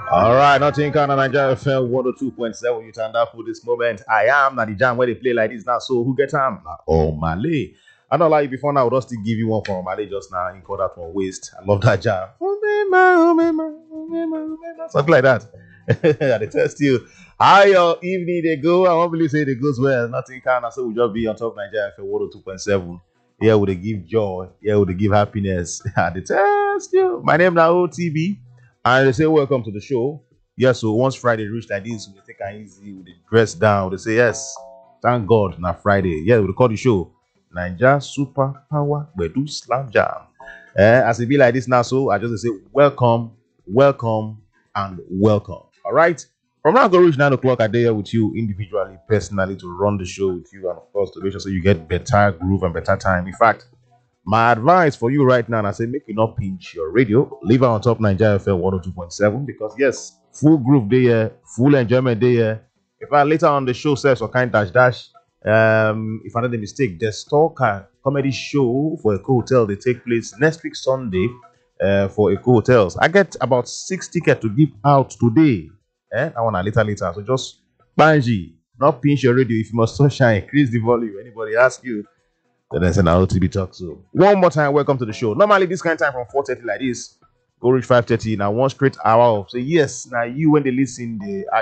All right, nothing kind of Nigeria FM 102.7. You turned up for this moment. I am not the jam where they play like this now. So who get time? Oh, Malay. I don't like you before now. I would just still give you one from Malay just now. You call that one waste. I love that jam. Something like that. They test you. How your evening they go? I won't believe say it goes well. Nothing kind of so we just be on top of Nigeria FM 102.7. Yeah, would they give joy? Yeah, would they give happiness? They test you. My name now OTB. And they say, welcome to the show. Yeah, so once Friday reach like this, we take it easy, we dress down. They say, yes, thank God, now Friday. Yeah, we call the show Nigeria Super Power Bedu Slam Jam. As it be like this now, so I just say, welcome, welcome, and welcome. All right? From now to reach 9 o'clock, I day here with you individually, personally, to run the show with you, and of course, to make sure so you get better groove and better time. In fact, my advice for you right now, and I say make you not pinch your radio, leave it on top Nigeria FM 102.7 because yes, full groove day here, full enjoyment day here. If I later on the show says or kind dash, if I made a mistake, the Stalker comedy show for Eco Hotel they take place next week Sunday for Eco Hotels. I get about 6 tickets to give out today. I want a later. So just banji, not pinch your radio. If you must sunshine, increase the volume. Anybody ask you? Then I said, I'll TB talk. So one more time, welcome to the show. Normally, this kind of time from 4:30 like this, go reach 5:30. Now, one straight hour of. So, yes, now you, when they listen,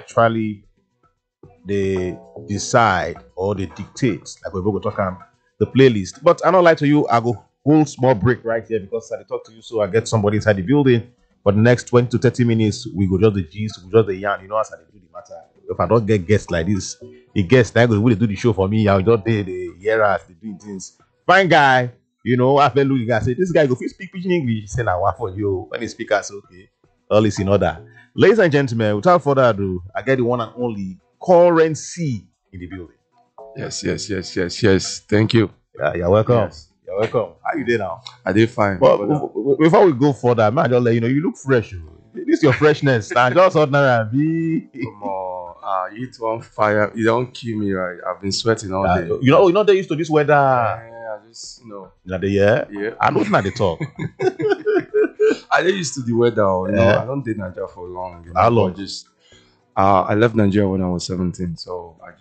they decide or they dictate, like we're going to talk on the playlist. But I don't lie to you, I go hold small break right here because I talk to you, so I get somebody inside the building. For the next 20 to 30 minutes, we go just the gist, we just the yarn. You know, as I do the matter. If I don't get guests like this, the guests that go do the show for me. I'll just the hear us, they doing things. Fine guy, you know. After looking, I say this guy go speak pidgin English. He say now what for you? When he speak, I say okay, all is in order. Ladies and gentlemen, without further ado, I get the one and only Currency in the building. Yes. Thank you. Yeah, you're welcome. Yes. You're welcome. How you doing now? I did fine. But before we go further, man, just let you know you look fresh. This is your freshness. And just ordinary and be. Come on, you hit one fire. You don't kill me, right? I've been sweating all day. You know they used to this weather. Yeah, I just Yeah. I know not the talk. I get used to the weather. You know, I don't date Nigeria for long. You know, how long? I left Nigeria when I was 17, so I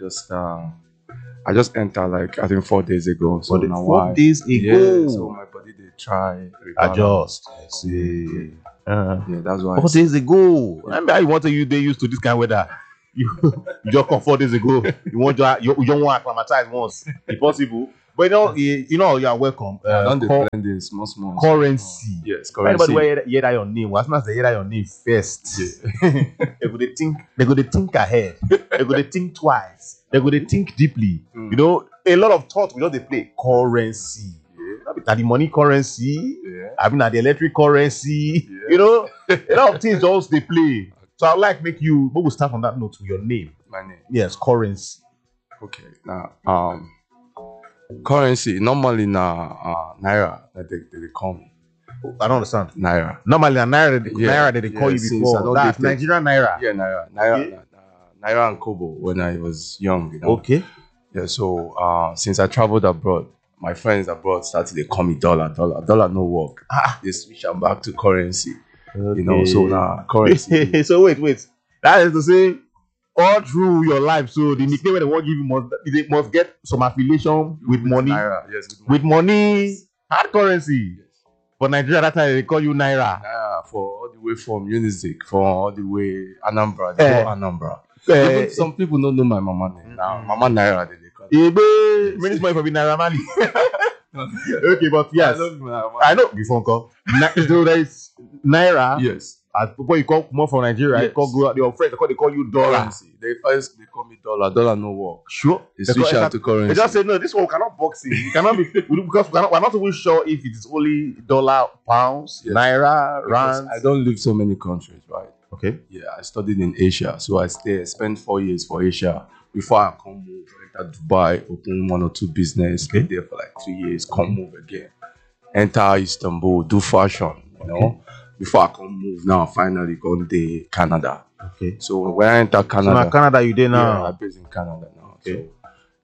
just entered like I think 4 days ago. So now 4 days ago. Yeah, so my body they try adjust. I see. Yeah, that's why. 4 days ago. I mean, I wanted you they used to this kind of weather. You just come 4 days ago. You don't want to acclimatize once, if possible. But you are welcome. Don't blend in small. Currency. Yes, currency. Anybody hear that your name? As soon as they hear that your name first, they go to think ahead. They go to think twice. They go to think deeply. You know, a lot of thought we just they play currency. Yeah. The money currency. Yeah. I mean, the electric currency. Yeah. You know, a lot of things just they play. So I'd like make you. But we'll start from that note with your name. My name. Yes, currency. Okay. Now, currency normally naira that they call me. I don't understand. Naira. Normally naira that they call you before. That's Nigerian naira. Yeah, naira. Naira and kobo when I was young. You know? Okay. Yeah. So since I traveled abroad, my friends abroad started they call me dollar no work. They switch them back to currency. Okay. You know. So now currency. So wait. That is to say, all through your life, so the nickname they want give you must get some affiliation with money. Naira, yes, with money, hard currency. Yes. For Nigeria, that time they call you naira. Naira for all the way from Unizik, for all the way Anambra, Anambra. Even some people don't know my mama name. Now, Mama Naira, they call it. Many money for being Naira Mali. Okay, but yes, I know before call. So there is naira. Yes. As people you call more from Nigeria, yes. Your friends they call you dollar. They call me dollar no work. Sure. They switch out to currency. They just say no, this one cannot box it. It cannot be because we're not even sure if it is only dollar, pounds, yes. Naira, rand. I don't live so many countries, right? Okay. Yeah, I studied in Asia, so I spent 4 years for Asia before I come move. Enter Dubai, open 1 or 2 business, stay there for like 2 years, come move again. Enter Istanbul, do fashion, you know. Before I come move now, finally gone to Canada. Okay. So when I enter Canada, so now Canada you there now? Yeah, I'm based in Canada now. Okay. So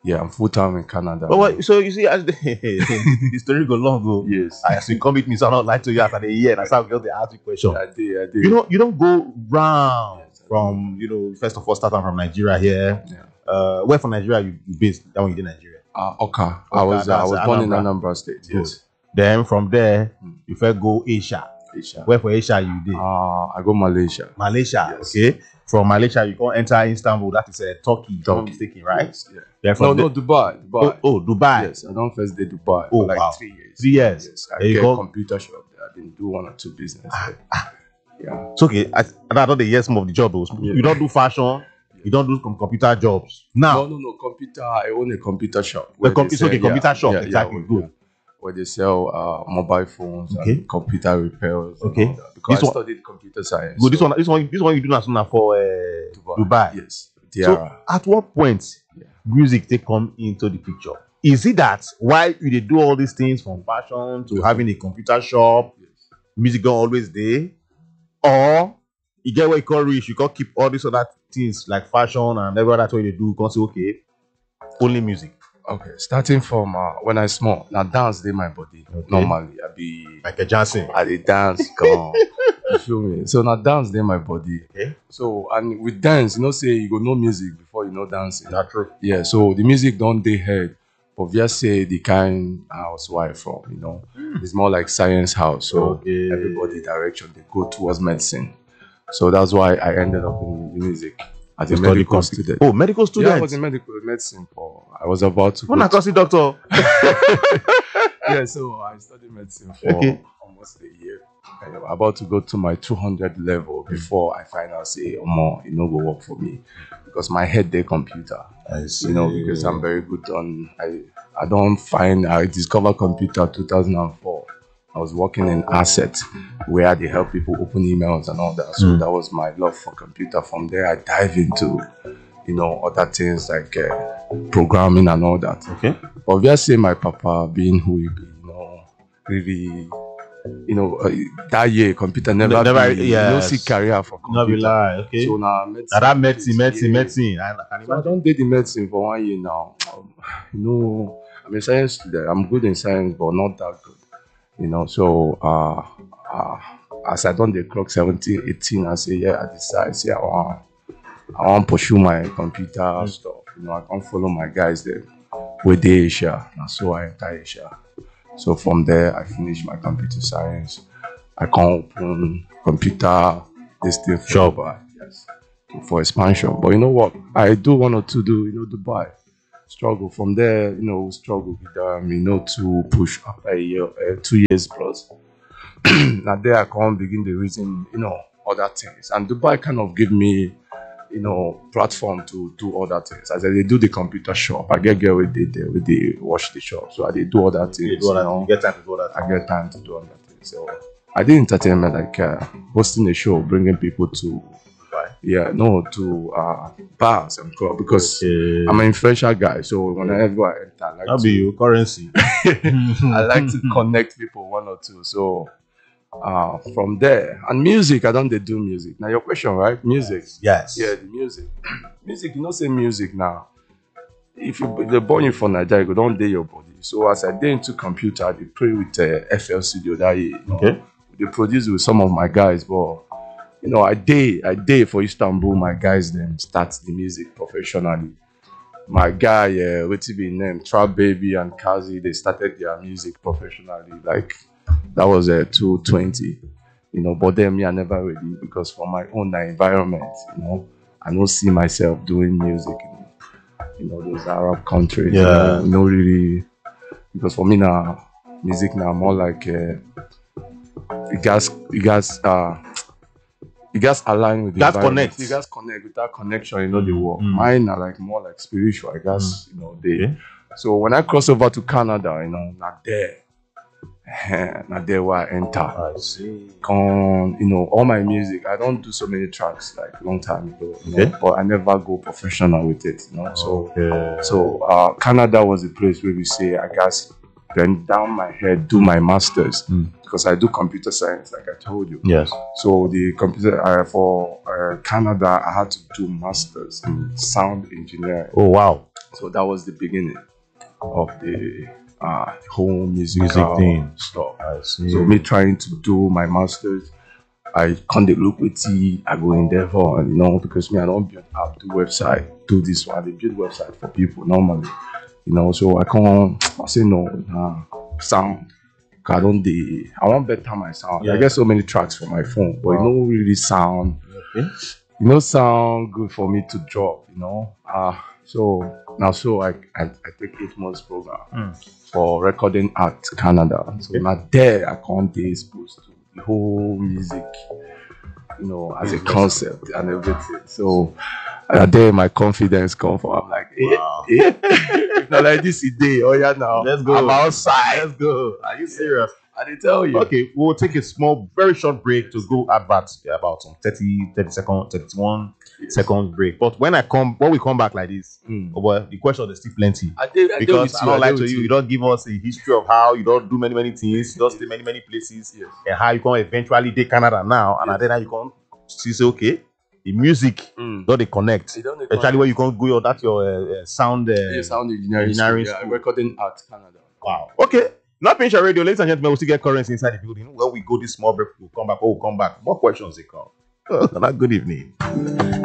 Yeah, I'm full time in Canada. But what, so you see, as the story go long go. Yes. As you come with me, so I'm not lying to you after the year. That's how girls they ask you question. I did. You don't go round Yes, I from first of all starting from Nigeria here. Yeah. Where from Nigeria you based? That one you did Nigeria. Oka. I was born in Anambra State. Good. Yes. Then from there Mm. you first go Asia. Asia. Where for Asia you did? I go Malaysia. Malaysia. Yes. Okay. From Malaysia you can enter Istanbul. That is Turkey. If I'm not mistaken, right? Yes, yeah. Then from No, Dubai. Dubai. Oh, Dubai. Yes, I don't first day Dubai Oh, for like wow. 3 years. 3 years. Yes, I There you get go. computer shop there. I didn't do 1 or 2 business. Yeah. It's okay. I don't the yes some of the job. Yeah. You don't do fashion. You don't do computer jobs. Now, No. Computer. I own a computer shop. it's okay. Computer shop. Exactly. Good. Where they sell mobile phones Okay. and computer repairs. and Okay. all that. Because This I one- studied computer science. Good. so This one you do now for Dubai. Yes. So Tiara. at what point Yeah. music take come into the picture? Is it that why you dey do all these things from fashion to having a computer shop, Yes. music don't always there, or you get where you call rich, you can keep all these other things like fashion and every other thing you do, you can say okay, only music. Okay. Starting from when I small. Now dance dey my body. Okay. Normally I be Michael Jackson. I dey dance gone. You feel me? So now dance dey my body. Okay. So and with dance, say you go know music before you know dancing. Not true. Yeah, so the music don't dey head. But just say the kind house where I from, it's more like science house. So Okay. everybody direction they go towards medicine. So that's why I ended up in music as a You study medical computer. student. Oh, medical student. Yeah, I was in medical medicine for I was about to When I go can see doctor. yeah, so I studied medicine for Okay. almost a year. And I'm about to go to my 200 level before I find out say more, go work for me because my head dey computer. I see. Because I'm very good on. I discovered computer 2004. I was working in Asset where they help people open emails and all that. So that was my love for computer. From there, I dive into, other things like programming and all that. Okay. Obviously, my papa being who he be, really, that year computer never be, yes. see career for Not be computer. lie. Okay. So now That medicine. Yeah. I can So I imagine. don't did the medicine for 1 year now. I'm a science student. I'm good in science, but not that good. So as I done the clock 17, 18, I say, I decide, say I want pursue my computer stuff. I can't follow my guys there with the Asia. And so I enter Asia. So from there, I finish my computer science. I can open computer this thing for Shop. Dubai, yes, for expansion. But you know what? I do 1 or 2 do, Dubai. Struggle from there, struggle with them, to push after a year, 2 years plus. Now there I can't begin the reason, other things. And Dubai kind of give me, platform to do other things. As they do the computer shop, I get with they wash the shop. So I they do other things. You get time to do that. I get time to do other things. So I did entertainment like hosting a show, bringing people to to bars and club because I'm an influential guy. So whenever I enter, I like That'll be your currency. I like to connect people 1 or 2. So from there and music, I don't do music. Now your question, right? Music. Yes. Yeah, the music. Music, say music now. If they born you for Nigeria, you don't do your body. So as I did into computer, they play with FL Studio that year. Okay. They produce with some of my guys, but I day for Istanbul. My guys them start the music professionally. My guy, what's his name? Trap Baby and Kazi, they started their music professionally. Like that was 220. But then me, I never ready because for my own environment, I don't see myself doing music in those Arab countries. Yeah. No really, because for me now, music now more like you guys align with the That's environment. connect. You guys connect with that connection, the work. Mm. Mine are like more like spiritual, I guess, they. Okay. So when I cross over to Canada, not there where I enter. I see. All my music, I don't do so many tracks like long time ago, Okay. but I never go professional with it, Okay. So Canada was the place where we say I guess bend down my head, do my masters because I do computer science, like I told you. Yes. So the computer for Canada, I had to do masters in sound engineering. Oh wow. So that was the beginning of the whole Music musical thing. stuff. I see. So me trying to do my masters, I can't dey look with tea, I go endeavor, and because me I don't build app, do website, do this one, they build website for people normally, so I can't I say no, sound. 'Cause I want better my sound. Yeah. I get so many tracks for my phone, but it don't really sound Okay. sound good for me to drop, so now I take 8 months program for recording at Canada. So now there I can't be exposed to the whole music, as a concept and everything. So there my confidence come from. I'm like, Wow. not like this day. Oh yeah, now Let's go. I'm outside. Let's go. Are you serious? I didn't tell you. Okay, we'll take a small, very short break to go adverts. About some 30 second, 31 seconds break. But when we come back like this, oh boy, the question is still plenty. I did Because with I don't lie did to with you, you don't give us a history of how you don't do many things, you don't stay many places, Yes. and how you can eventually date Canada now, and Yes. then you can see say okay, the music don't they connect. They don't dey Especially when you can go that's your sound. sound engineering engineering school. school. Yeah, recording at Canada. Wow. Okay. Not Pinch Radio, ladies and gentlemen, we'll still get currency inside the building. When we go this small break, we'll come back. More questions they come. Not good evening.